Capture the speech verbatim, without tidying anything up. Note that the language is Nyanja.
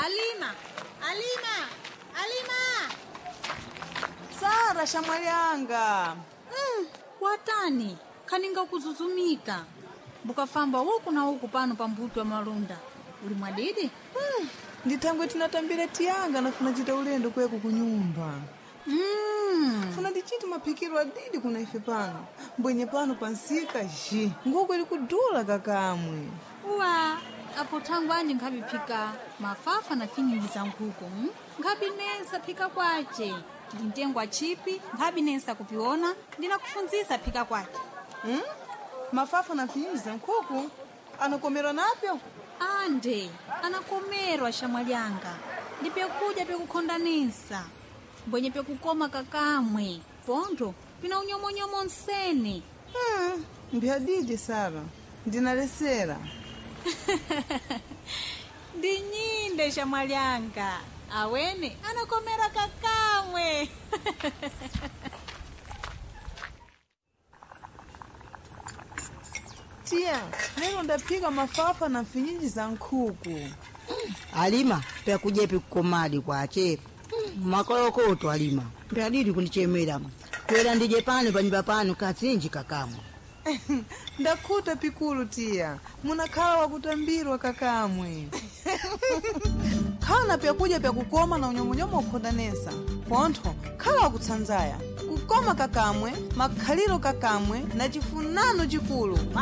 Alima, Alima, Alima. Sara shamwalianga. Mm, watani, kaninga kuzuzumika. Bukafamba huku na huku pano pa mbuto wa malunda. Uli mwadidi? Mm, nditangwe tunatambira tianga na funachita ulendo kweku kunyumba. Mm. Funa ndichiti mapikiro adidi kuna ife pano. Mbwenye pano pansika ji. Nguko ili kudula kakamwe. Uwa, apo tangu anje nkabipika mafafa na finyingi za nkuku. Mm? Ngabi nesa pika kwache. Ndintengwa chipi, ngabi nesa kupiona, ndina kufunzisa pika kwache. Mm? Mafafa na finyingi za nkuku? Anakomera napyo? Ande, anakomerwa shamwalianga. Ndipe kuja pe kukondanisa. Mbwenye pe kukoma kakamwe. Pondo, pina unyomonyomo nsene. Hmm, mbiadidi Sara. Ndinalesera. Ndinyinde shamwalianga. Awene, anakomera kakamwe. Tia, leo ndapika mafafa na finyingi za nkuku. Alima, pia kujepi kukomadi kwa che. Makolokoto Alima. Pia didi kunichemera. Kwela ndije pano panyumba pano katsinji kakamwe. Ndakuta pikulu tia. Munakala wa kutambirwa kakamwe. Kana pia kuja pia kukoma na unyomonyomo ukondanesa. Ponto, kala wa kutsanzaya. Kukoma kakamwe, makhaliro kakamwe, na chifunano chikulu.